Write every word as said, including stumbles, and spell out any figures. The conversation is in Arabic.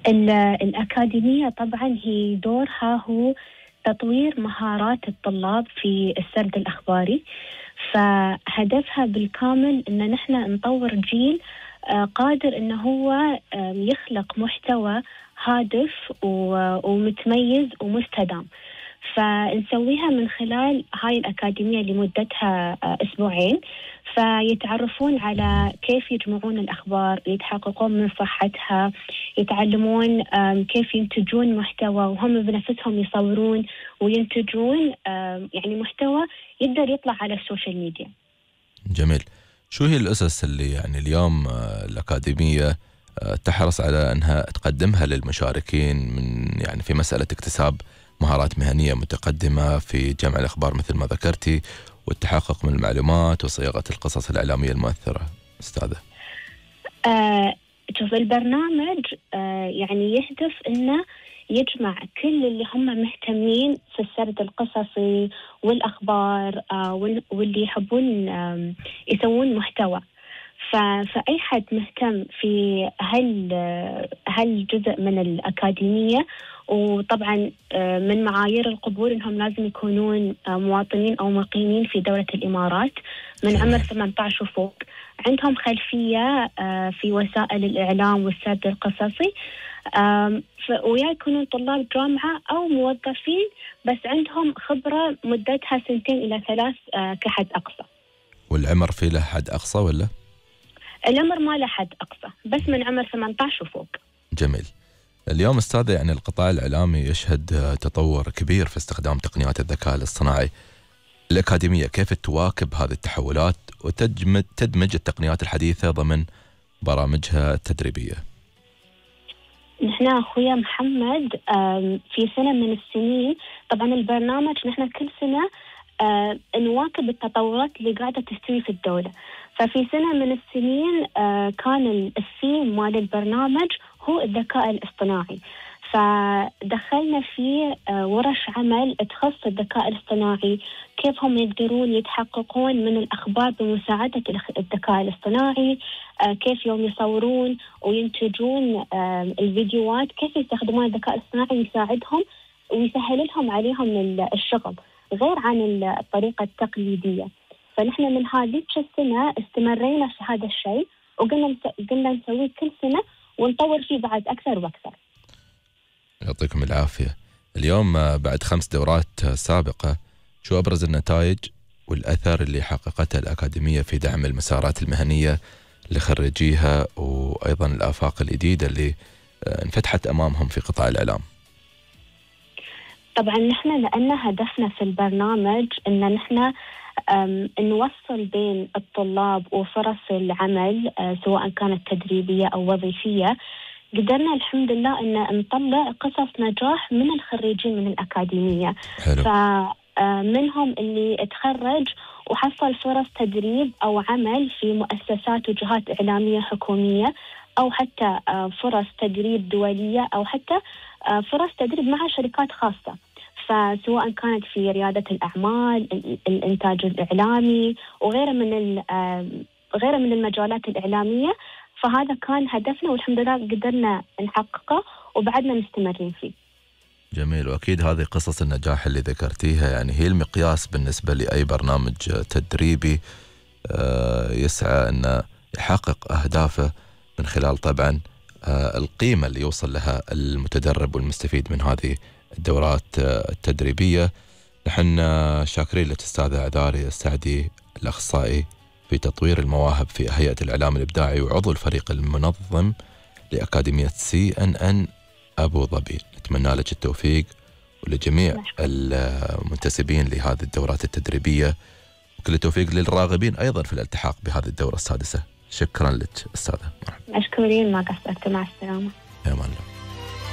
الأكاديمية طبعا هي دورها هو تطوير مهارات الطلاب في السرد الأخباري، فهدفها بالكامل إن نحن نطور جيل قادر إنه هو يخلق محتوى هادف ومتميز ومستدام. فنسويها من خلال هاي الأكاديمية لمدتها أسبوعين، فيتعرفون على كيف يجمعون الأخبار، يتحققون من صحتها، يتعلمون كيف ينتجون محتوى وهم بنفسهم يصورون وينتجون يعني محتوى يقدر يطلع على السوشيال ميديا. جميل. شو هي الأسس اللي يعني اليوم الأكاديمية تحرص على أنها تقدمها للمشاركين من يعني في مسألة اكتساب مهارات مهنية متقدمة في جمع الأخبار مثل ما ذكرتي والتحقق من المعلومات وصياغة القصص الإعلامية المؤثرة؟ أستاذة. آه، شوف البرنامج آه يعني يهدف إنه يجمع كل اللي هم مهتمين في السرد القصصي والأخبار آه واللي يحبون آه يسوون محتوى. فأي حد مهتم في هال هالجزء من الأكاديمية، وطبعا من معايير القبول إنهم لازم يكونون مواطنين أو مقيمين في دولة الإمارات من عمر ثمانية عشر وفوق، عندهم خلفية في وسائل الإعلام والسرد القصصي، ويا يكونون طلاب جامعة أو موظفين بس عندهم خبرة مدتها سنتين إلى ثلاث كحد أقصى. والعمر في له حد أقصى ولا؟ العمر ما له حد أقصى، بس من عمر ثمانية عشر وفوق. جميل. اليوم أستاذة يعني القطاع الإعلامي يشهد تطور كبير في استخدام تقنيات الذكاء الاصطناعي. الأكاديمية كيف تواكب هذه التحولات وتدمج تدمج التقنيات الحديثة ضمن برامجها التدريبية؟ نحن أخويا محمد في سنة من السنين، طبعا البرنامج نحن كل سنة نواكب التطورات اللي قاعدة تستوي في الدولة. ففي سنة من السنين كان الثيم مال البرنامج هو الذكاء الاصطناعي، فدخلنا فيه ورش عمل تخص الذكاء الاصطناعي، كيف هم يقدرون يتحققون من الأخبار بمساعدة الذكاء الاصطناعي، كيف يوم يصورون وينتجون الفيديوهات كيف يستخدمون الذكاء الاصطناعي يساعدهم ويسهل لهم عليهم الشغل غير عن الطريقة التقليدية. فنحن من هذه السنة استمرينا في هذا الشيء وقلنا قلنا نسويه كل سنة ونطور فيه بعد أكثر وأكثر. يعطيكم العافية. اليوم بعد خمس دورات سابقة، شو أبرز النتائج والأثر اللي حققتها الأكاديمية في دعم المسارات المهنية لخريجيها وأيضا الآفاق الجديدة اللي انفتحت أمامهم في قطاع الإعلام؟ طبعا نحن لأن هدفنا في البرنامج إن نحن نوصل بين الطلاب وفرص العمل سواء كانت تدريبية أو وظيفية، قدرنا الحمد لله أن نطلع قصص نجاح من الخريجين من الأكاديمية. حلو. فمنهم اللي تخرج وحصل فرص تدريب أو عمل في مؤسسات وجهات إعلامية حكومية، أو حتى فرص تدريب دولية، أو حتى فرص تدريب مع شركات خاصة، فسواء كانت في ريادة الأعمال، الإنتاج الإعلامي وغيره من غيره من المجالات الإعلامية. فهذا كان هدفنا والحمد لله قدرنا نحققه وبعدنا مستمرين فيه. جميل. وأكيد هذه قصص النجاح اللي ذكرتيها يعني هي المقياس بالنسبة لأي برنامج تدريبي يسعى أن يحقق أهدافه من خلال طبعا القيمة اللي يوصل لها المتدرب والمستفيد من هذه الدورات التدريبية. نحن شاكرين لك أستاذة عذاري السعدي، الأخصائي في تطوير المواهب في هيئة الإعلام الإبداعي وعضو الفريق المنظم لأكاديمية سي إن إن أبو ظبي. نتمنى لك التوفيق ولجميع المنتسبين لهذه الدورات التدريبية، وكل التوفيق للراغبين أيضا في الالتحاق بهذه الدورة السادسة. شكرا لك أستاذة. أشكرين، ما قصرت. مع السلامة. يا أمان الله.